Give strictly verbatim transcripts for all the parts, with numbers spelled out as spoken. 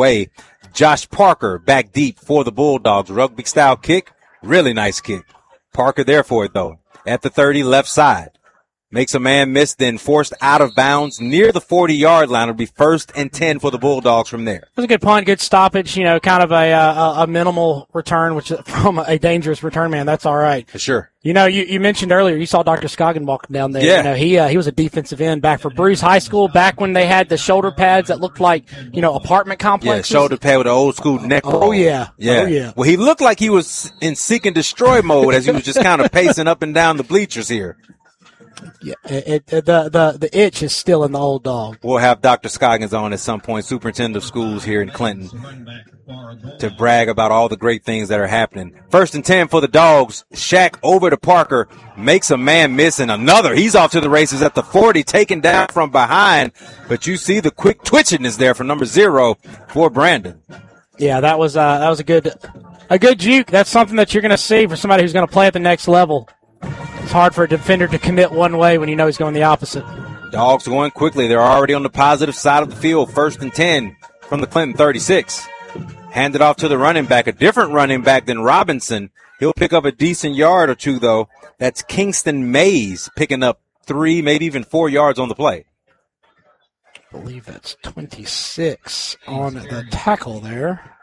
away. Josh Parker back deep for the Bulldogs. Rugby-style kick. Really nice kick. Parker there for it, though. At the thirty, left side. Makes a man miss, then forced out of bounds near the forty-yard line. It'll be first and ten for the Bulldogs from there. It was a good punt, good stoppage, you know, kind of a a, a minimal return, which from a dangerous return man. That's all right. For sure. You know, you, you mentioned earlier, you saw Doctor Scoggin walking down there. Yeah. You know, he uh, he was a defensive end back for Bruce High School, back when they had the shoulder pads that looked like, you know, apartment complexes. Yeah, shoulder pad with an old school neck roll. Oh, yeah. Yeah. Oh, yeah. Well, he looked like he was in seek and destroy mode as he was just kind of pacing up and down the bleachers here. Yeah, it, it, the, the, the itch is still in the old dog. We'll have Doctor Scoggins on at some point, superintendent of schools here in Clinton, to brag about all the great things that are happening. First and ten for the Dogs. Shaq over to Parker, makes a man miss, and another. He's off to the races at the forty, taken down from behind. But you see the quick twitchiness there from number zero for Brandon. Yeah, that was uh, that was a good a good juke. That's something that you're going to see for somebody who's going to play at the next level. It's hard for a defender to commit one way when you know he's going the opposite. Dogs going quickly. They're already on the positive side of the field. First and ten from the Clinton thirty-six. Handed off to the running back, a different running back than Robinson. He'll pick up a decent yard or two, though. That's Kingston Mays picking up three, maybe even four yards on the play. I believe that's twenty-six on the tackle there.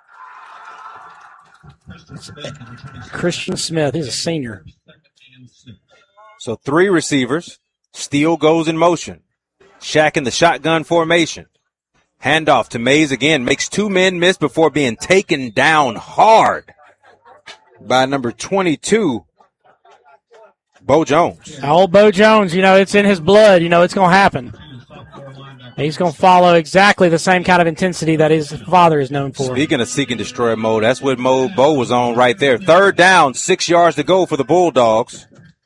Christian Smith, he's a senior. So three receivers. Steele goes in motion. Shaq in the shotgun formation. Handoff to Mays again. Makes two men miss before being taken down hard by number twenty-two, Bo Jones. Old Bo Jones, you know, it's in his blood. You know, it's going to happen. He's going to follow exactly the same kind of intensity that his father is known for. Speaking of seek and destroy mode, that's what mode Bo was on right there. Third down, six yards to go for the Bulldogs.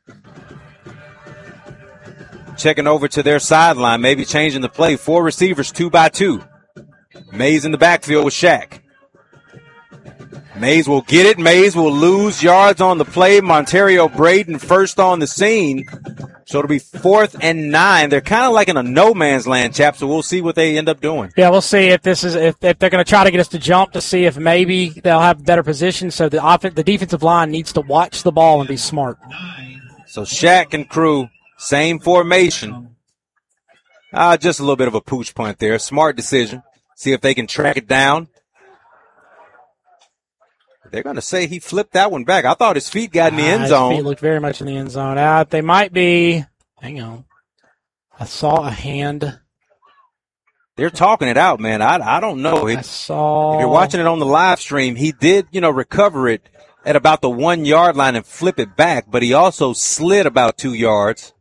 Checking over to their sideline, maybe changing the play. Four receivers, two by two. Mays in the backfield with Shaq. Mays will get it. Mays will lose yards on the play. Montario Braden first on the scene. So it'll be fourth and nine. They're kind of like in a no man's land, chap, so we'll see what they end up doing. Yeah, we'll see if this is if, if they're going to try to get us to jump to see if maybe they'll have better position. So the off- the defensive line needs to watch the ball and be smart. So Shaq and crew, same formation. Uh, just a little bit of a pooch punt there. Smart decision. See if they can track it down. They're going to say he flipped that one back. I thought his feet got in the end zone. His feet looked very much in the end zone. Uh, they might be. Hang on. I saw a hand. They're talking it out, man. I, I don't know. It, I saw. If you're watching it on the live stream, he did, you know, recover it at about the one yard line and flip it back, but he also slid about two yards.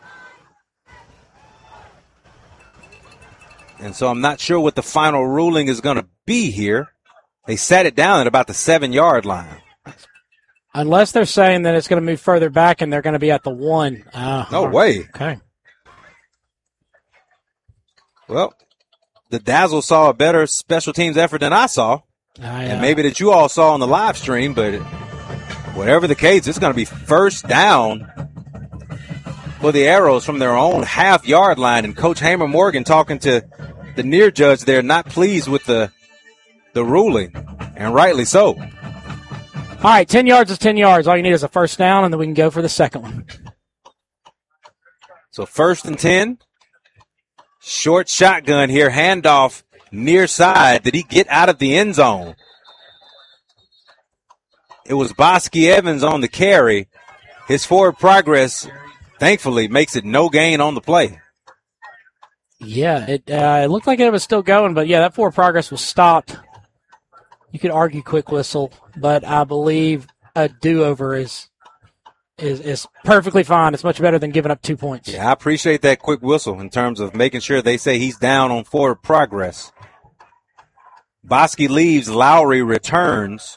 And so I'm not sure what the final ruling is going to be here. They sat it down at about the seven-yard line. Unless they're saying that it's going to move further back and they're going to be at the one. Uh, no way. Okay. Well, the Dazzle saw a better special teams effort than I saw. Uh, and maybe that you all saw on the live stream, but whatever the case, it's going to be first down for the Arrows from their own half-yard line. And Coach Hamer Morgan talking to the near judge there, not pleased with the the ruling, and rightly so. All right, ten yards is ten yards. All you need is a first down, and then we can go for the second one. So first and ten. Short shotgun here, handoff near side. Did he get out of the end zone? It was Bosky Evans on the carry. His forward progress, thankfully, makes it no gain on the play. Yeah, it uh, it looked like it was still going, but yeah, that forward progress was stopped. You could argue quick whistle, but I believe a do-over is is is perfectly fine. It's much better than giving up two points. Yeah, I appreciate that quick whistle in terms of making sure they say he's down on forward progress. Bosky leaves, Lowry returns.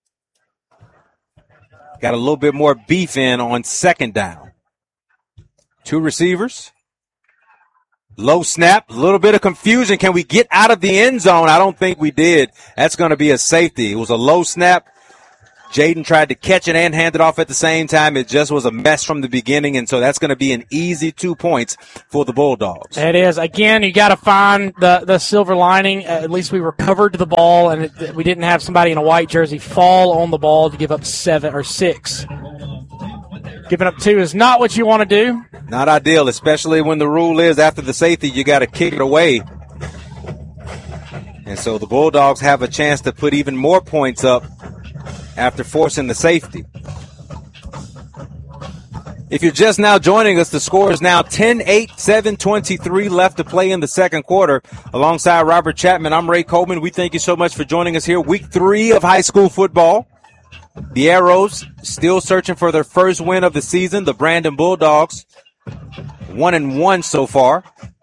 Got a little bit more beef in on second down. Two receivers. Low snap, a little bit of confusion. Can we get out of the end zone? I don't think we did. That's going to be a safety. It was a low snap. Jaden tried to catch it and hand it off at the same time. It just was a mess from the beginning, and so that's going to be an easy two points for the Bulldogs. It is. Again, you got to find the, the silver lining. Uh, at least we recovered the ball, and it, we didn't have somebody in a white jersey fall on the ball to give up seven or six. Giving up two is not what you want to do. Not ideal, especially when the rule is after the safety, you got to kick it away. And so the Bulldogs have a chance to put even more points up after forcing the safety. If you're just now joining us, the score is now ten eight, seven twenty-three left to play in the second quarter. Alongside Robert Chapman, I'm Ray Coleman. We thank you so much for joining us here. Week three of high school football. The Arrows still searching for their first win of the season. The Brandon Bulldogs, one and one so far.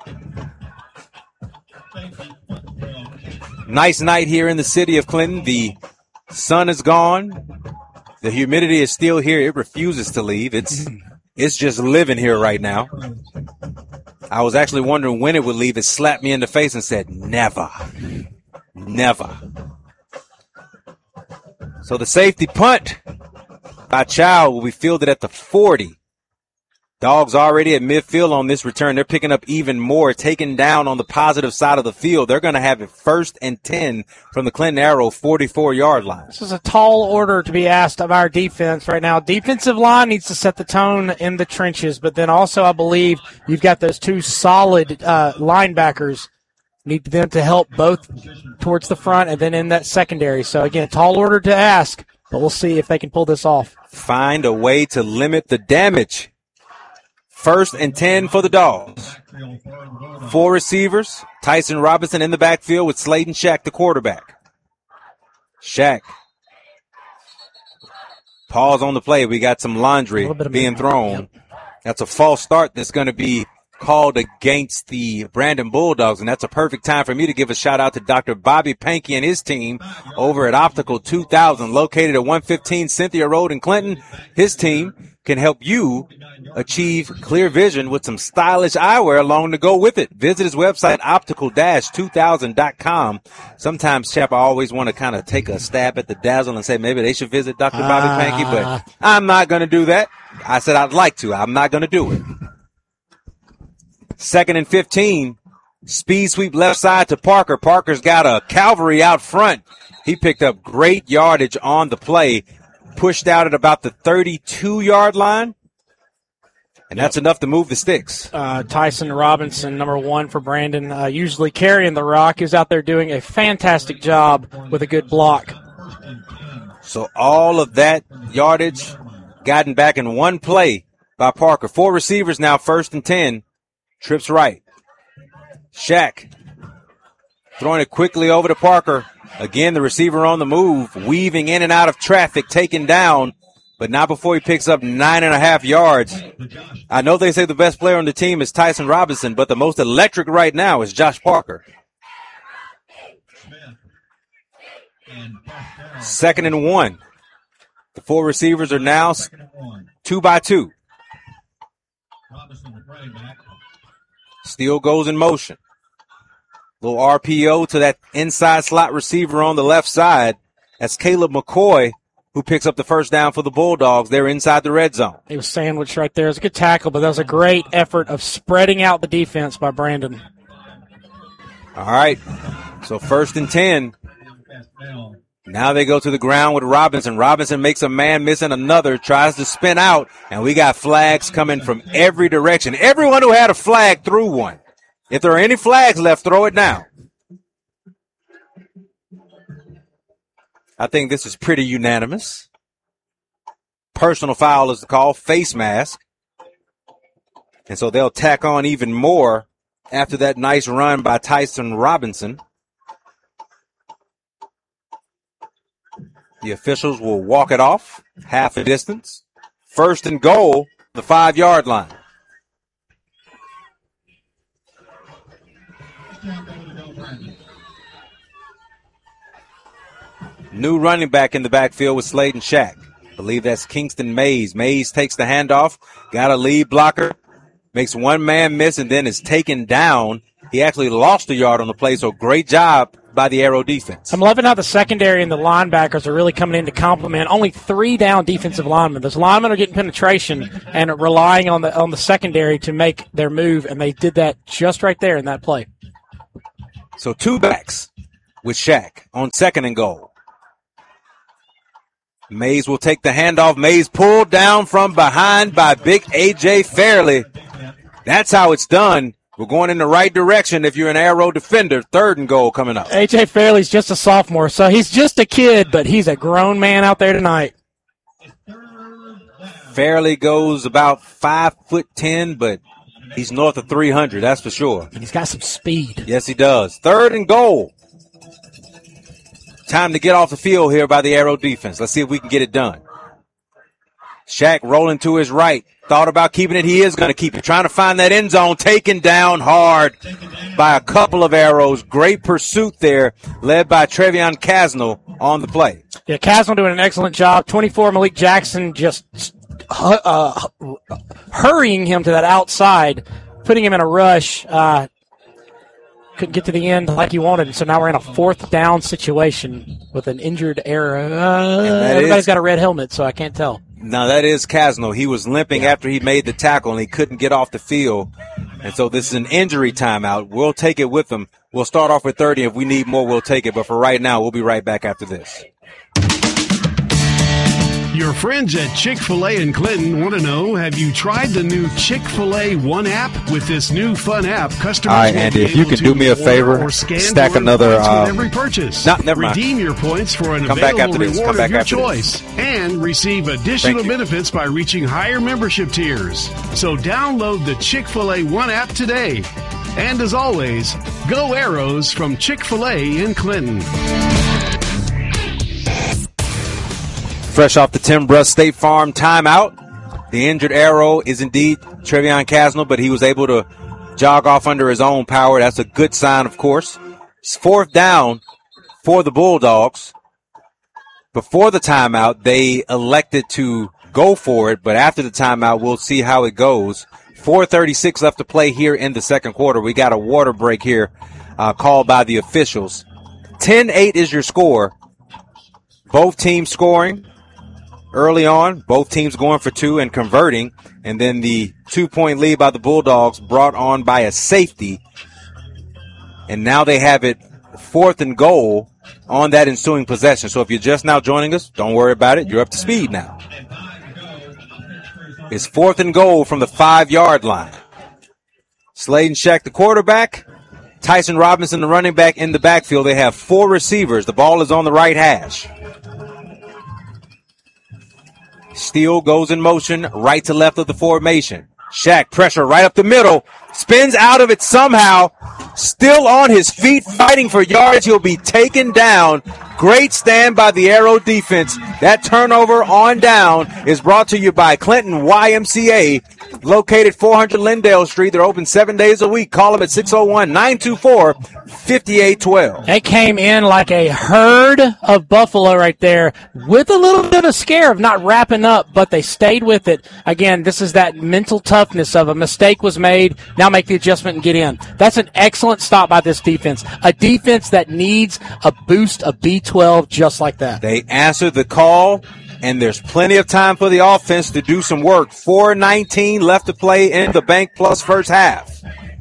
Nice night here in the city of Clinton. The sun is gone. The humidity is still here. It refuses to leave. It's it's just living here right now. I was actually wondering when it would leave. It slapped me in the face and said, never. Never. So the safety punt by Chow will be fielded at the forty. Dogs already at midfield on this return. They're picking up even more, taking down on the positive side of the field. They're going to have it first and ten from the Clinton Arrow forty-four-yard line. This is a tall order to be asked of our defense right now. Defensive line needs to set the tone in the trenches, but then also I believe you've got those two solid uh, linebackers. Need them to help both towards the front and then in that secondary. So, again, tall order to ask, but we'll see if they can pull this off. Find a way to limit the damage. First and ten for the Dogs. Four receivers. Tyson Robinson in the backfield with Slayton Shack, the quarterback. Shack. Pause on the play. We got some laundry being thrown. Yep. That's a false start that's going to be called against the Brandon Bulldogs, and that's a perfect time for me to give a shout out to Doctor Bobby Pankey and his team over at Optical two thousand, located at one fifteen Cynthia Road in Clinton. His team can help you achieve clear vision with some stylish eyewear along to go with it. Visit his website, optical dash two thousand dot com. Sometimes, Chap, I always want to kind of take a stab at the dazzle and say maybe they should visit Doctor Bobby uh, Pankey, but I'm not going to do that. I said I'd like to. I'm not going to do it. Second and fifteen. Speed sweep left side to Parker. Parker's got a cavalry out front. He picked up great yardage on the play. Pushed out at about the thirty-two-yard line. And that's enough to move the sticks. Uh, Tyson Robinson, number one for Brandon, uh, usually carrying the rock. He's out there doing a fantastic job with a good block. So all of that yardage gotten back in one play by Parker. Four receivers now, first and ten. Trips right. Shack throwing it quickly over to Parker. Again, the receiver on the move, weaving in and out of traffic, taken down, but not before he picks up nine and a half yards. I know they say the best player on the team is Tyson Robinson, but the most electric right now is Josh Parker. Second and one. The four receivers are now two by two. Steele goes in motion. Little R P O to that inside slot receiver on the left side. That's Caleb McCoy, who picks up the first down for the Bulldogs. They're inside the red zone. He was sandwiched right there. It was a good tackle, but that was a great effort of spreading out the defense by Brandon. All right. So first and ten. Now they go to the ground with Robinson. Robinson makes a man missing another, tries to spin out, and we got flags coming from every direction. Everyone who had a flag threw one. If there are any flags left, throw it now. I think this is pretty unanimous. Personal foul is the call, face mask. And so they'll tack on even more after that nice run by Tyson Robinson. The officials will walk it off half a distance. First and goal, the five-yard line. New running back in the backfield with Slayton Shack. I believe that's Kingston Mays. Mays takes the handoff, got a lead blocker, makes one man miss, and then is taken down He actually lost a yard on the play, so great job by the Arrow defense. I'm loving how the secondary and the linebackers are really coming in to complement. Only three down defensive linemen. Those linemen are getting penetration and relying on the on the secondary to make their move, and they did that just right there in that play. So two backs with Shaq on second and goal. Mays will take the handoff. Mays pulled down from behind by big A J Fairley. That's how it's done. We're going in the right direction if you're an Arrow defender. Third and goal coming up. A J Fairley's just a sophomore, so he's just a kid, but he's a grown man out there tonight. Fairley goes about five foot ten, but he's north of three hundred, that's for sure. And he's got some speed. Yes, he does. Third and goal. Time to get off the field here by the Arrow defense. Let's see if we can get it done. Shaq rolling to his right. Thought about keeping it. He is going to keep it. Trying to find that end zone. Taken down hard by a couple of Arrows. Great pursuit there, led by Trevion Casnell on the play. Yeah, Casnell doing an excellent job. twenty-four, Malik Jackson just uh, hurrying him to that outside, putting him in a rush. Uh, couldn't get to the end like he wanted, so now we're in a fourth down situation with an injured Arrow. Uh, everybody's is- got a red helmet, so I can't tell. Now, that is Casnell. He was limping yeah. after he made the tackle, and he couldn't get off the field. And so this is an injury timeout. We'll take it with him. We'll start off with thirty. If we need more, we'll take it. But for right now, we'll be right back after this. Your friends at Chick-fil-A in Clinton want to know, have you tried the new Chick-fil-A One app? With this new fun app, customers All right, Andy, if you can do me a favor, stack another uh, every purchase. No, never mind. Redeem your points for an Come available back reward back of your after choice. This. And receive additional benefits by reaching higher membership tiers. So download the Chick-fil-A One app today. And as always, go Arrows from Chick-fil-A in Clinton. Fresh off the Tim Bruss State Farm timeout. The injured Arrow is indeed Trevion Casnell, but he was able to jog off under his own power. That's a good sign, of course. It's fourth down for the Bulldogs. Before the timeout, they elected to go for it, but after the timeout, we'll see how it goes. four thirty-six left to play here in the second quarter. We got a water break here uh, called by the officials. ten eight is your score. Both teams scoring early on, both teams going for two and converting, and then the two-point lead by the Bulldogs brought on by a safety. And now they have it fourth and goal on that ensuing possession. So if you're just now joining us, don't worry about it. You're up to speed now. It's fourth and goal from the five-yard line. Sladen Shack, the quarterback. Tyson Robinson, the running back, in the backfield. They have four receivers. The ball is on the right hash. Steele goes in motion, right to left of the formation. Shaq, pressure right up the middle. Spins out of it somehow. Still on his feet, fighting for yards. He'll be taken down. Great stand by the Arrow defense. That turnover on down is brought to you by Clinton Y M C A, located four hundred Lindale Street. They're open seven days a week. Call them at six oh one, nine two four, five eight one two. They came in like a herd of buffalo right there with a little bit of a scare of not wrapping up, but they stayed with it. Again, this is that mental toughness of a mistake was made. Now make the adjustment and get in. That's an excellent stop by this defense. A defense that needs a boost of B twelve just like that. They answered the call, and there's plenty of time for the offense to do some work. four nineteen left to play in the Bank Plus first half.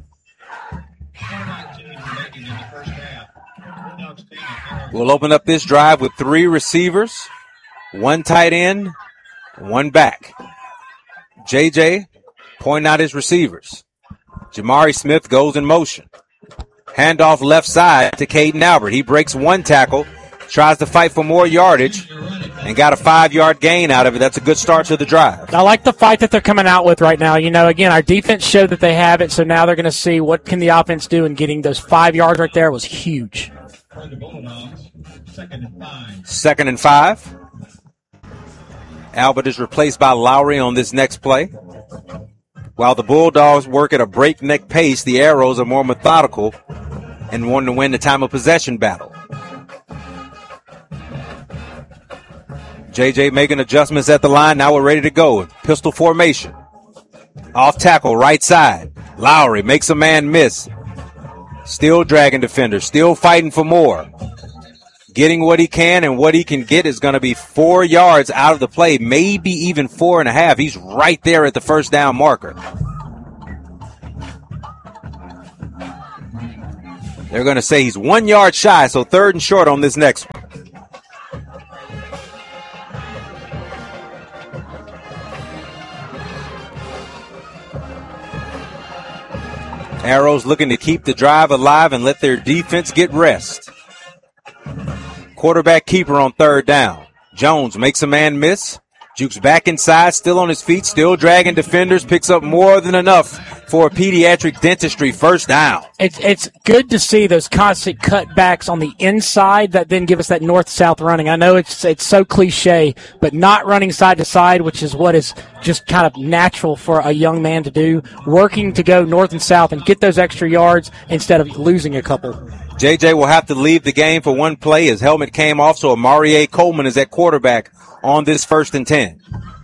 We'll open up this drive with three receivers, one tight end, one back. J J pointing out his receivers. Jamari Smith goes in motion. Handoff left side to Caden Albert. He breaks one tackle, tries to fight for more yardage, and got a five-yard gain out of it. That's a good start to the drive. I like the fight that they're coming out with right now. You know, again, our defense showed that they have it, so now they're going to see what can the offense do, and getting those five yards right there was huge. Second and five. Albert is replaced by Lowry on this next play. While the Bulldogs work at a breakneck pace, the Arrows are more methodical and want to win the time of possession battle. J J making adjustments at the line. Now we're ready to go. Pistol formation. Off tackle, right side. Lowry makes a man miss. Still dragging defenders, still fighting for more. Getting what he can, and what he can get is going to be four yards out of the play, maybe even four and a half. He's right there at the first down marker. They're going to say he's one yard shy, so third and short on this next one. Arrows looking to keep the drive alive and let their defense get rest. Quarterback keeper on third down. Jones makes a man miss. Jukes back inside, still on his feet, still dragging defenders, picks up more than enough for a pediatric dentistry first down. It's it's good to see those constant cutbacks on the inside that then give us that north-south running. I know it's it's so cliche, but not running side to side, which is what is just kind of natural for a young man to do, working to go north and south and get those extra yards instead of losing a couple. J J will have to leave the game for one play. His helmet came off, so Amari A. Coleman is at quarterback on this first and ten.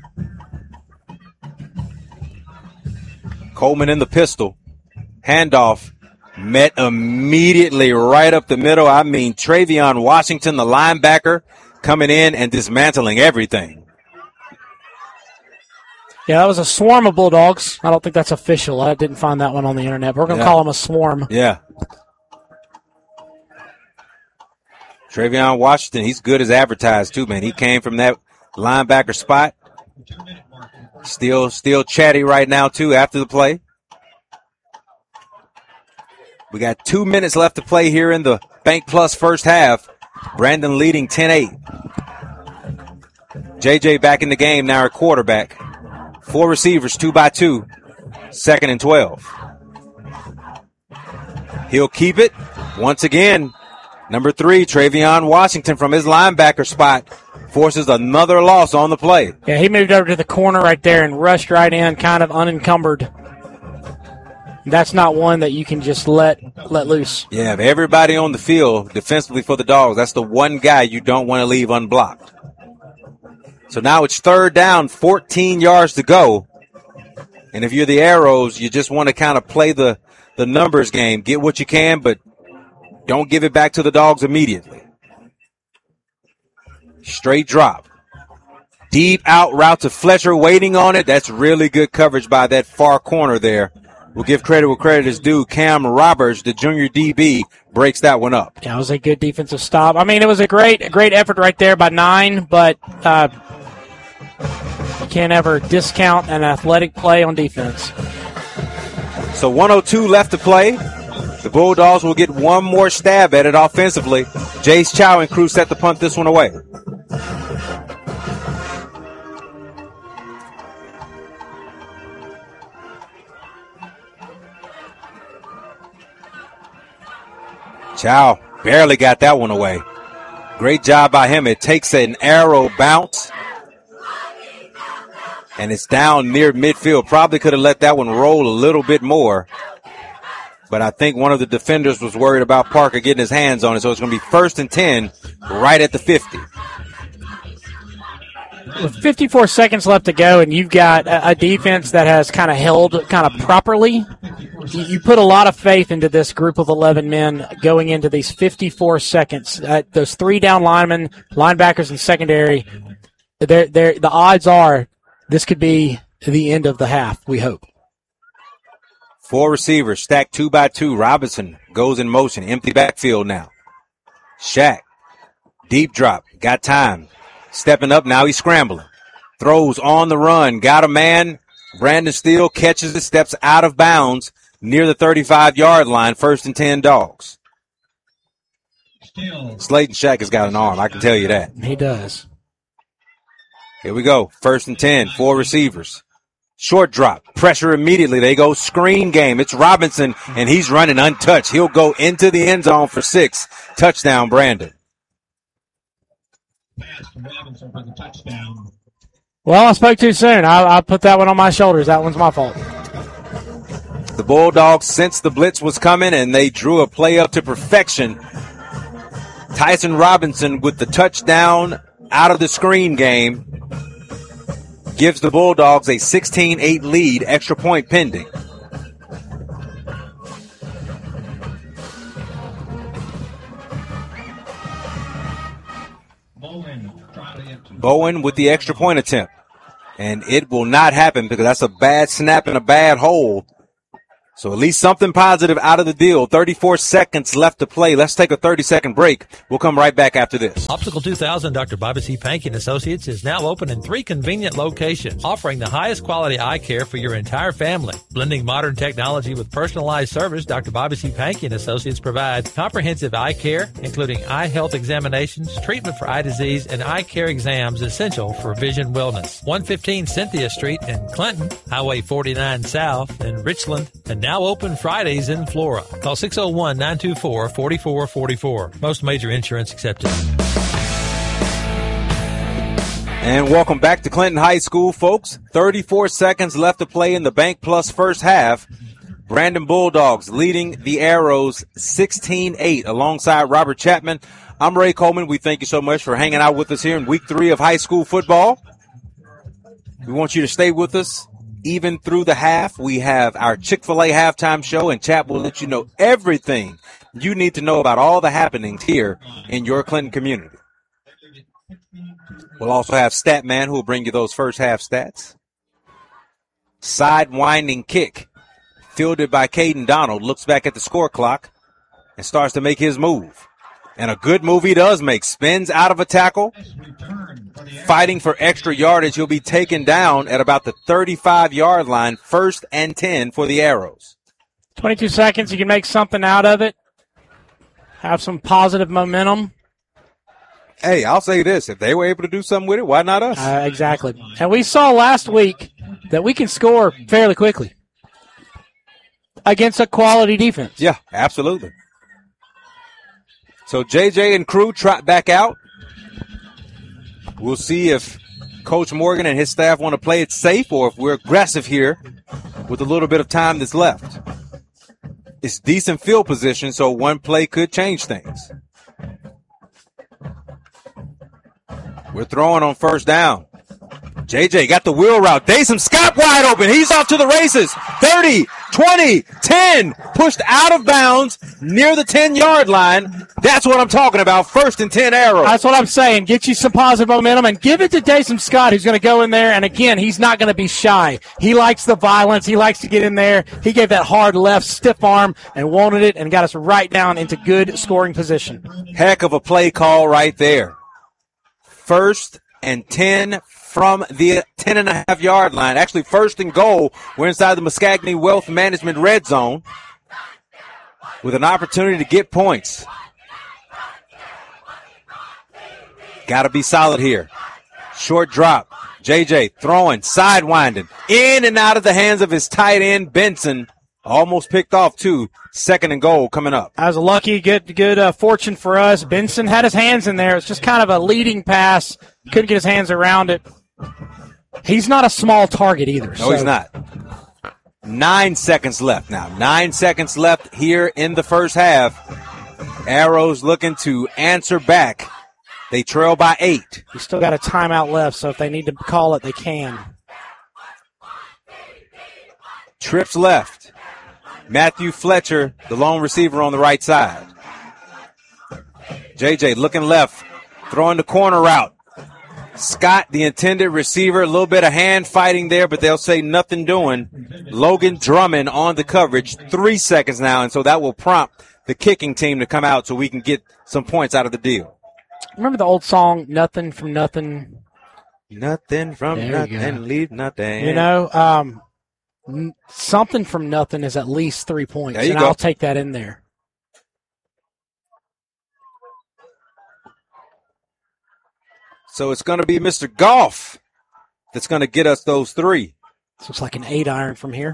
Coleman in the pistol. Handoff met immediately right up the middle. I mean, Travion Washington, the linebacker, coming in and dismantling everything. Yeah, that was a swarm of Bulldogs. I don't think that's official. I didn't find that one on the internet. But we're going to yeah. call them a swarm. Yeah. Travion Washington, he's good as advertised too, man. He came from that linebacker spot. Still, still chatty right now too after the play. We got two minutes left to play here in the Bank Plus first half. Brandon leading ten eight. J J back in the game now at quarterback. Four receivers, two by two. Second and twelve. He'll keep it once again. Number three, Travion Washington from his linebacker spot forces another loss on the play. Yeah, he moved over to the corner right there and rushed right in, kind of unencumbered. That's not one that you can just let let loose. Yeah, if everybody on the field defensively for the Dogs, that's the one guy you don't want to leave unblocked. So now it's third down, fourteen yards to go. And if you're the Arrows, you just want to kind of play the, the numbers game. Get what you can, but don't give it back to the Dogs immediately. Straight drop. Deep out route to Fletcher, waiting on it. That's really good coverage by that far corner there. We'll give credit where credit is due. Cam Roberts, the junior D B, breaks that one up. Yeah, it was a good defensive stop. I mean, it was a great, a great effort right there by nine, but uh, you can't ever discount an athletic play on defense. So one oh two left to play. The Bulldogs will get one more stab at it offensively. Jace Chow and crew set to punt this one away. Chow barely got that one away. Great job by him. It takes an arrow bounce, and it's down near midfield. Probably could have let that one roll a little bit more. But I think one of the defenders was worried about Parker getting his hands on it, so it's going to be first and ten right at the fifty. With fifty-four seconds left to go, and you've got a, a defense that has kind of held kind of properly, you, you put a lot of faith into this group of eleven men going into these fifty-four seconds. Uh, those three down linemen, linebackers, and secondary, they're, they're, the odds are this could be the end of the half, we hope. Four receivers, stacked two by two. Robinson goes in motion. Empty backfield now. Shaq, deep drop. Got time. Stepping up, now he's scrambling. Throws on the run. Got a man. Brandon Steele catches it, steps out of bounds near the thirty-five-yard line. First and ten Dogs. Slayton Shaq has got an arm, I can tell you that. He does. Here we go. First and ten. Four receivers. Short drop. Pressure immediately. They go screen game. It's Robinson, and he's running untouched. He'll go into the end zone for six. Touchdown, Brandon. Well, I spoke too soon. I, I put that one on my shoulders. That one's my fault. The Bulldogs sensed the blitz was coming, and they drew a play up to perfection. Tyson Robinson with the touchdown out of the screen game gives the Bulldogs a sixteen eight lead, extra point pending. Bowen with the extra point attempt. And it will not happen because that's a bad snap and a bad hole. So at least something positive out of the deal. thirty-four seconds left to play. Let's take a thirty-second break. We'll come right back after this. Optical two thousand Doctor Bobby C. Pankey and Associates is now open in three convenient locations, offering the highest quality eye care for your entire family. Blending modern technology with personalized service, Doctor Bobby C. Pankey and Associates provide comprehensive eye care, including eye health examinations, treatment for eye disease, and eye care exams essential for vision wellness. one fifteen Cynthia Street in Clinton, Highway forty-nine South in Richland, and now open Fridays in Flora. Call six oh one, nine two four, four four four four. Most major insurance accepted. And welcome back to Clinton High School, folks. thirty-four seconds left to play in the Bank Plus first half. Brandon Bulldogs leading the Arrows sixteen eight alongside Robert Chapman. I'm Ray Coleman. We thank you so much for hanging out with us here in week three of high school football. We want you to stay with us even through the half. We have our Chick-fil-A halftime show, and Chap will let you know everything you need to know about all the happenings here in your Clinton community. We'll also have Statman, who will bring you those first half stats. Side-winding kick, fielded by Caden Donald, looks back at the score clock and starts to make his move. And a good move he does make. Spins out of a tackle. Fighting for extra yardage. He'll be taken down at about the thirty-five-yard line. First and ten for the Arrows. twenty-two seconds. You can make something out of it. Have some positive momentum. Hey, I'll say this. If they were able to do something with it, why not us? Uh, exactly. And we saw last week that we can score fairly quickly against a quality defense. Yeah, absolutely. So J J and crew trot back out. We'll see if Coach Morgan and his staff want to play it safe or if we're aggressive here with a little bit of time that's left. It's decent field position, so one play could change things. We're throwing on first down. J J got the wheel route. Dason Scott wide open. He's off to the races. thirty, twenty, ten. Pushed out of bounds near the ten-yard line. That's what I'm talking about. First and ten Arrows. That's what I'm saying. Get you some positive momentum and give it to Dason Scott, who's going to go in there. And, again, he's not going to be shy. He likes the violence. He likes to get in there. He gave that hard left, stiff arm, and wanted it and got us right down into good scoring position. Heck of a play call right there. First and ten from the ten and a half yard line. Actually, first and goal. We're inside the Muskogee Wealth Management red zone with an opportunity to get points. Got to be solid here. Short drop. J J throwing, sidewinding, in and out of the hands of his tight end, Benson. Almost picked off, too. Second and goal coming up. That was a lucky, good good uh, fortune for us. Benson had his hands in there. It's just kind of a leading pass. Couldn't get his hands around it. He's not a small target either. No, so. he's not. Nine seconds left now. Nine seconds left here in the first half. Arrows looking to answer back. They trail by eight. We still got a timeout left, so if they need to call it, they can. Trips left. Matthew Fletcher, the lone receiver on the right side. J J looking left, throwing the corner route. Scott, the intended receiver, a little bit of hand fighting there, but they'll say nothing doing. Logan Drummond on the coverage, three seconds now, and so that will prompt the kicking team to come out so we can get some points out of the deal. Remember the old song, Nothing from Nothing? Nothing from There you nothing, go. leave nothing. You know, um, n- something from nothing is at least three points, There you and go. I'll take that in there. So it's going to be Mister Goff that's going to get us those three. So it's like an eight iron from here.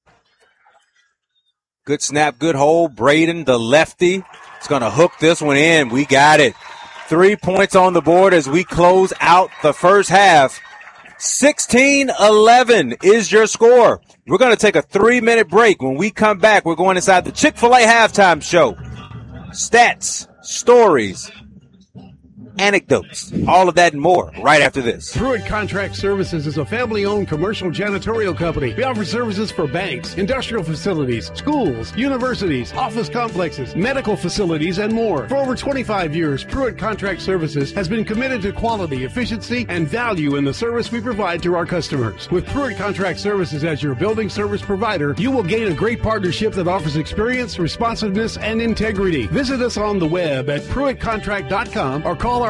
Good snap, good hold. Braden, the lefty, is going to hook this one in. We got it. Three points on the board as we close out the first half. sixteen eleven is your score. We're going to take a three-minute break. When we come back, we're going inside the Chick-fil-A halftime show. Stats, stories, anecdotes, all of that and more right after this. Pruitt Contract Services is a family-owned commercial janitorial company. We offer services for banks, industrial facilities, schools, universities, office complexes, medical facilities, and more. For over twenty-five years, Pruitt Contract Services has been committed to quality, efficiency, and value in the service we provide to our customers. With Pruitt Contract Services as your building service provider, you will gain a great partnership that offers experience, responsiveness, and integrity. Visit us on the web at pruitt contract dot com or call our